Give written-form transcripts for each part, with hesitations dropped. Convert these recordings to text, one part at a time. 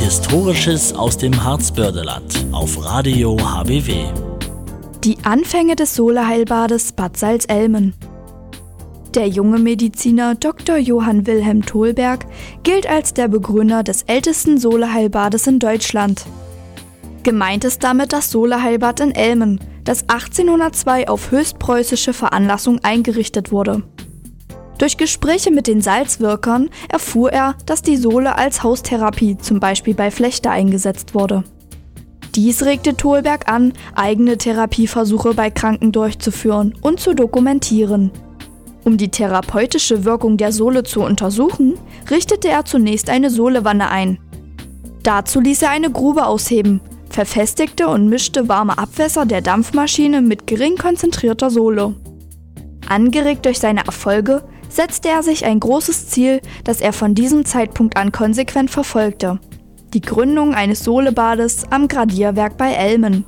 Historisches aus dem Harzbördeland auf Radio HBW. Die Anfänge des Soleheilbades Bad Salzelmen. Der junge Mediziner Dr. Johann Wilhelm Tholberg gilt als der Begründer des ältesten Soleheilbades in Deutschland. Gemeint ist damit das Soleheilbad in Elmen, das 1802 auf höchstpreußische Veranlassung eingerichtet wurde. Durch Gespräche mit den Salzwirkern erfuhr er, dass die Sole als Haustherapie zum Beispiel bei Flechte eingesetzt wurde. Dies regte Tholberg an, eigene Therapieversuche bei Kranken durchzuführen und zu dokumentieren. Um die therapeutische Wirkung der Sole zu untersuchen, richtete er zunächst eine Solewanne ein. Dazu ließ er eine Grube ausheben, verfestigte und mischte warme Abwässer der Dampfmaschine mit gering konzentrierter Sole. Angeregt durch seine Erfolge setzte er sich ein großes Ziel, das er von diesem Zeitpunkt an konsequent verfolgte: die Gründung eines Solebades am Gradierwerk bei Elmen.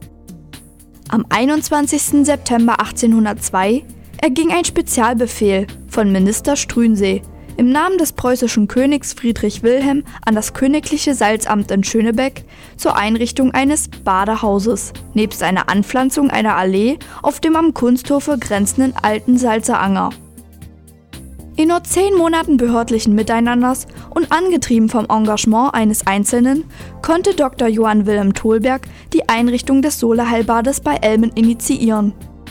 Am 21. September 1802 erging ein Spezialbefehl von Minister Struensee im Namen des preußischen Königs Friedrich Wilhelm an das königliche Salzamt in Schönebeck zur Einrichtung eines Badehauses, nebst einer Anpflanzung einer Allee auf dem am Kunsthofe grenzenden alten Salzer Anger. In nur 10 Monaten behördlichen Miteinanders und angetrieben vom Engagement eines Einzelnen konnte Dr. Johann Wilhelm Tholberg die Einrichtung des Soleheilbades bei Elmen initiieren.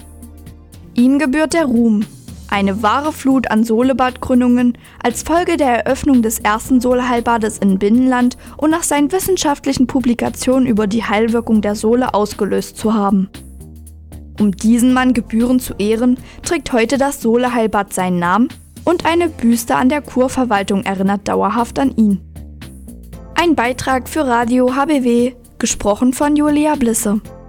Ihm gebührt der Ruhm. Eine wahre Flut an Solebadgründungen als Folge der Eröffnung des ersten Soleheilbades im Binnenland und nach seinen wissenschaftlichen Publikationen über die Heilwirkung der Sole ausgelöst zu haben. Um diesen Mann gebührend zu ehren, trägt heute das Soleheilbad seinen Namen und eine Büste an der Kurverwaltung erinnert dauerhaft an ihn. Ein Beitrag für Radio HBW, gesprochen von Julia Blisse.